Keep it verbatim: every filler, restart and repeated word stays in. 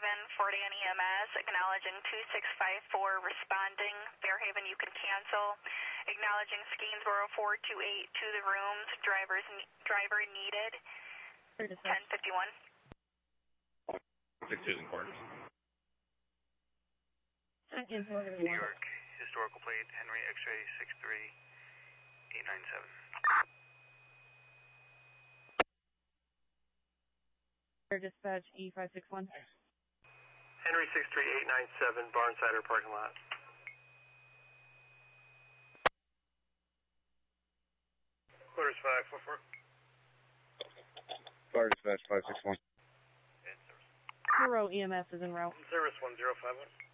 Fairhaven, Fort Anne E M S, acknowledging two six five four responding. Fairhaven, you can cancel. Acknowledging Skeensboro four two eight to the rooms, drivers, driver needed, ten fifty-one. Six Susan Quarters. New York, historical plate, Henry X-ray six three eight nine seven. Dispatch E five six one. Henry six three eight nine seven, Barnsider parking lot. Quarters five four four. Fire Dispatch five six one. Hero E M S is en route. Service one zero five one.